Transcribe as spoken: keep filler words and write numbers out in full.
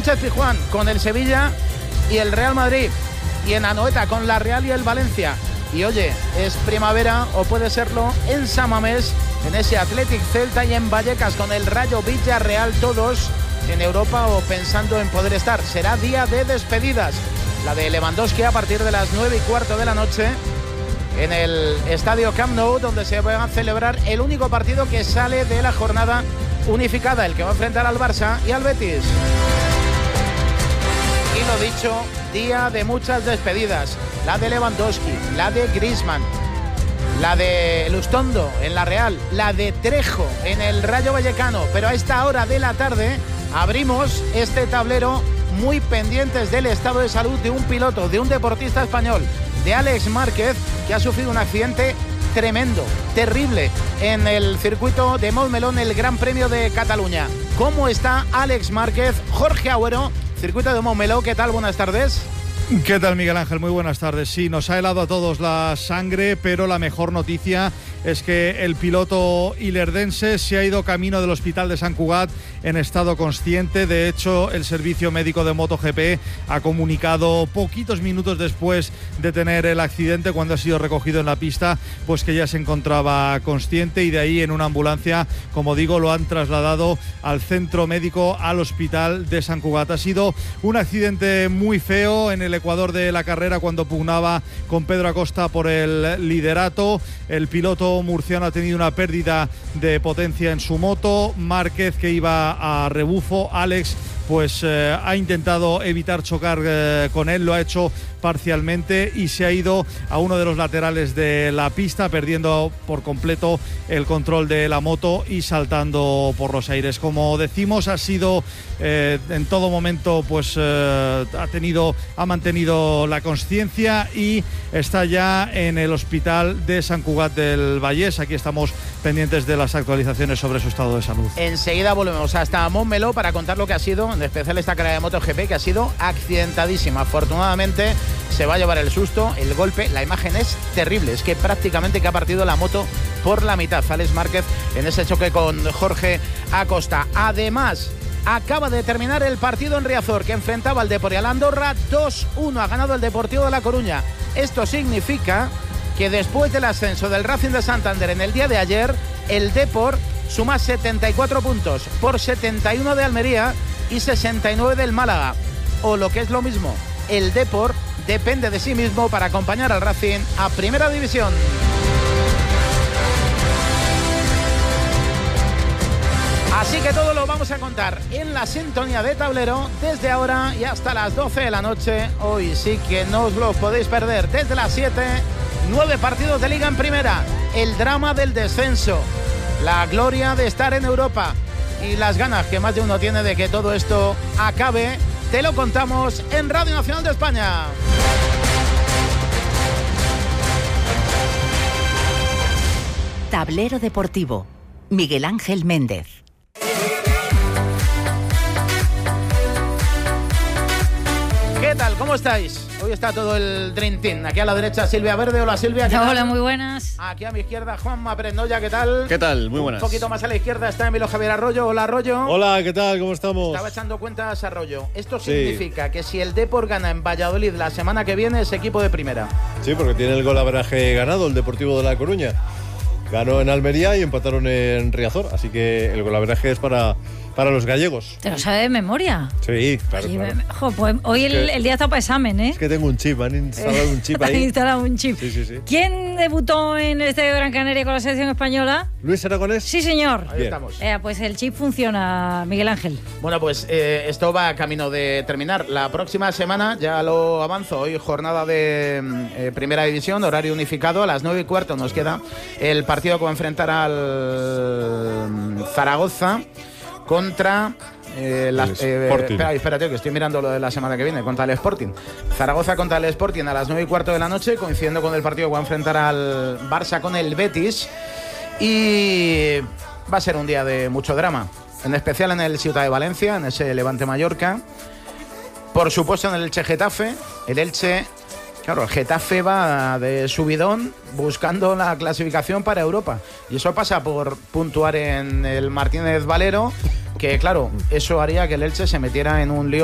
Sánchez-Pizjuán con el Sevilla y el Real Madrid, y en Anoeta con la Real y el Valencia. Y oye, es primavera, o puede serlo, en San Mamés, en ese Athletic Celta, y en Vallecas con el Rayo Villarreal, todos en Europa o pensando en poder estar. Será día de despedidas, la de Lewandowski a partir de las nueve y cuarto de la noche en el estadio Camp Nou, donde se va a celebrar el único partido que sale de la jornada unificada, el que va a enfrentar al Barça y al Betis. Y lo dicho, día de muchas despedidas, la de Lewandowski, la de Griezmann, la de Lustondo en la Real, la de Trejo en el Rayo Vallecano. Pero a esta hora de la tarde abrimos este tablero muy pendientes del estado de salud de un piloto, de un deportista español, de Àlex Márquez, que ha sufrido un accidente tremendo, terrible, en el circuito de Montmeló, el Gran Premio de Cataluña. ¿Cómo está Àlex Márquez? Jorge Agüero, circuito de Montmeló, ¿qué tal? Buenas tardes. ¿Qué tal, Miguel Ángel? Muy buenas tardes. Sí, nos ha helado a todos la sangre, pero la mejor noticia es que el piloto ilerdense se ha ido camino del hospital de Sant Cugat en estado consciente. De hecho, el servicio médico de MotoGP ha comunicado poquitos minutos después de tener el accidente, cuando ha sido recogido en la pista, pues que ya se encontraba consciente, y de ahí en una ambulancia, como digo, lo han trasladado al centro médico, al hospital de Sant Cugat. Ha sido un accidente muy feo en el ecuador de la carrera, cuando pugnaba con Pedro Acosta por el liderato. El piloto murciano ha tenido una pérdida de potencia en su moto. Márquez, que iba a rebufo, Àlex, pues eh, ha intentado evitar chocar eh, con él, lo ha hecho parcialmente y se ha ido a uno de los laterales de la pista, perdiendo por completo el control de la moto y saltando por los aires. Como decimos, ha sido eh, en todo momento, pues eh, ha tenido, ha mantenido la consciencia y está ya en el hospital de Sant Cugat del Vallès. Aquí estamos pendientes de las actualizaciones sobre su estado de salud. Enseguida volvemos hasta Montmeló para contar lo que ha sido, en especial esta carrera de MotoGP, que ha sido accidentadísima. Afortunadamente se va a llevar el susto, el golpe. La imagen es terrible, es que prácticamente que ha partido la moto por la mitad Àlex Márquez en ese choque con Jorge Acosta. Además, acaba de terminar el partido en Riazor, que enfrentaba al Depor y al Andorra. Dos uno ha ganado el Deportivo de La Coruña. Esto significa que después del ascenso del Racing de Santander en el día de ayer, el Depor suma setenta y cuatro puntos por setenta y uno de Almería y sesenta y nueve del Málaga. O lo que es lo mismo, el Depor depende de sí mismo para acompañar al Racing a Primera División. Así que todo lo vamos a contar en la sintonía de tablero desde ahora y hasta las doce de la noche. Hoy sí que no os lo podéis perder. Desde las siete, nueve partidos de Liga en Primera, el drama del descenso, la gloria de estar en Europa y las ganas que más de uno tiene de que todo esto acabe. Te lo contamos en Radio Nacional de España. Tablero Deportivo, Miguel Ángel Méndez. ¿Qué tal? ¿Cómo estáis? Hoy está todo el Dream Team. Aquí a la derecha Silvia Verde. Hola, Silvia. ¿Qué Hola, tal? muy buenas. Aquí a mi izquierda Juanma Prendoya. ¿Qué tal? ¿Qué tal? Muy buenas. Un poquito más a la izquierda está Emilio Javier Arroyo. Hola, Arroyo. Hola, ¿qué tal? ¿Cómo estamos? Estaba echando cuentas, Arroyo. Esto Sí. significa que si el Depor gana en Valladolid la semana que viene, es equipo de primera. Sí, porque tiene el golaveraje ganado el Deportivo de La Coruña. Ganó en Almería y empataron en Riazor, así que el golaveraje es para, para los gallegos. ¿Te lo sabe de memoria? Sí, claro, Oye, claro. me- jo, pues hoy el, que- el día está para examen, ¿eh? Es que tengo un chip, han instalado un chip Te han ahí. instalado un chip. Sí, sí, sí. ¿Quién debutó en el Estadio de Gran Canaria con la selección española? ¿Luis Aragonés? Sí, señor. Ahí Bien. estamos. Eh, pues el chip funciona, Miguel Ángel. Bueno, pues eh, esto va a camino de terminar. La próxima semana, ya lo avanzo, hoy jornada de mm, eh, Primera División, horario unificado, a las nueve y cuarto nos queda el partido que va a enfrentar al mm, Zaragoza contra... Eh, la, El eh, Sporting. espera, espérate, que estoy mirando lo de la semana que viene, contra el Sporting. Zaragoza contra el Sporting a las nueve y cuarto de la noche, coincidiendo con el partido que va a enfrentar al Barça con el Betis. Y va a ser un día de mucho drama, en especial en el Ciutat de Valencia, en ese Levante Mallorca. Por supuesto en el Elche Getafe. El Elche, claro, el Getafe va de subidón buscando la clasificación para Europa. Y eso pasa por puntuar en el Martínez Valero, que claro, eso haría que el Elche se metiera en un lío